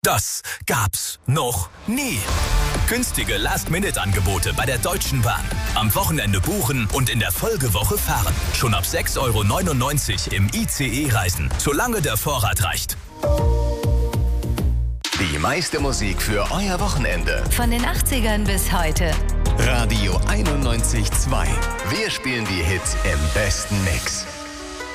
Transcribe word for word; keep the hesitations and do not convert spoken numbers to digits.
Das gab's noch nie. Günstige Last-Minute-Angebote bei der Deutschen Bahn. Am Wochenende buchen und in der Folgewoche fahren. Schon ab sechs Euro neunundneunzig im I C E-Reisen, solange der Vorrat reicht. Die meiste Musik für euer Wochenende. Von den achtzigern bis heute. Radio einundneunzig Komma zwei. Wir spielen die Hits im besten Mix.